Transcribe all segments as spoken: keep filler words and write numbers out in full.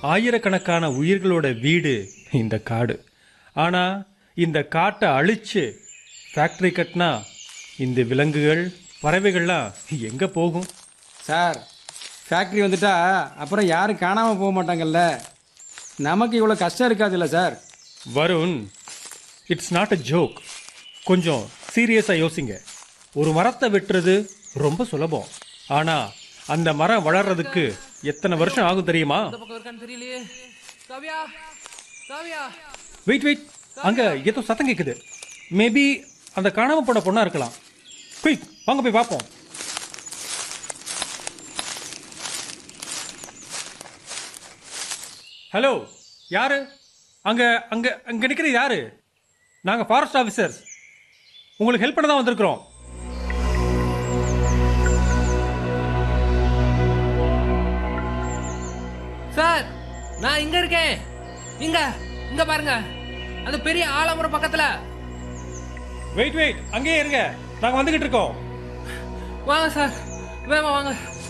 ஆயிரக்கணக்கான உயிர்களோட வீடு இந்த காடு. ஆனால் இந்த காட்டை அழிச்சு ஃபேக்ட்ரி கட்டினா இந்த விலங்குகள் பறவைகள்லாம் எங்கே போகும்? சார், ஃபேக்ட்ரி வந்துட்டா அப்புறம் யாரும் காணாமல் போக மாட்டாங்கல்ல. நமக்கு இவ்வளோ கஷ்டம் இருக்காதுல்ல sir. Varun, it's not a joke. கொஞ்சம் சீரியஸாக யோசிங்க. ஒரு மரத்தை வெட்டுறது ரொம்ப சுலபம். ஆனால் அந்த மரம் வளர்றதுக்கு எத்தனை வருஷம் ஆகும் தெரியுமா? வெயிட் வெயிட், அங்கே ஏதோ சத்தம் கேட்குது. மேபி அந்த காணாமல் போன பொண்ணா இருக்கலாம். குயிக், வாங்க போய் பார்ப்போம். ஹலோ, யாரு அங்க அங்க அங்க நிக்கிறது? யாரு? நாங்க ஃபாரஸ்ட் ஆஃபீஸர்ஸ், உங்களுக்கு ஹெல்ப் பண்ண தான் வந்திருக்கிறோம். சார், நான் இங்க இருக்கேன். இங்க இங்க பாருங்க, அந்த பெரிய ஆலமரம் பக்கத்துல. வெயிட் வெயிட், அங்கேயே இருங்க, நாங்க வந்துகிட்டு இருக்கோம். வாங்க சார், வேமா வாங்க.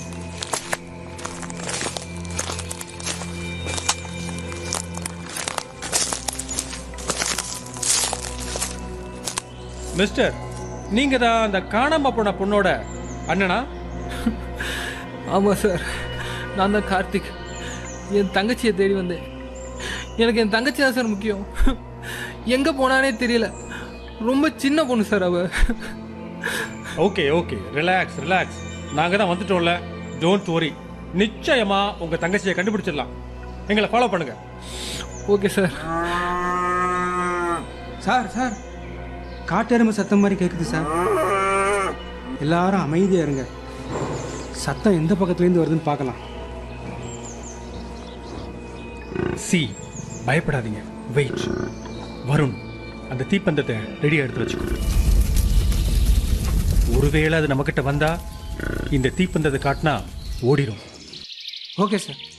மிஸ்டர், நீங்க தான் அந்த காணாம போன பொண்ணோட அண்ணனா? ஆமா சார், நான் தான் கார்த்திக். என் தங்கச்சியை தேடி வந்தேன். எனக்கு என் தங்கச்சி தான் சார் முக்கியம். எங்க போனானே தெரியல. ரொம்ப சின்ன பொண்ணு சார் அவ. Okay okay, relax relax. நாங்க தான் வந்துட்டோம்ல, டோன்ட் வரி. நிச்சயமா உங்க தங்கச்சியை கண்டுபிடிச்சிடலாம். எங்களை ஃபாலோ பண்ணுங்க. Okay sir. சார் சார், காட்டெருமை சத்தம் மாதிரி கேட்குது சார். எல்லாரும் அமைதியாக இருங்க. சத்தம் எந்த பக்கத்துலேருந்து வருதுன்னு பார்க்கலாம். சி, பயப்படாதீங்க. வெயிட். வருண், அந்த தீப்பந்தத்தை ரெடியாக எடுத்து வச்சுக்கோ. ஒருவேளை அது நம்மக்கிட்ட வந்தா இந்த தீப்பந்தத்தை காட்டினா ஓடிடும். Okay sir.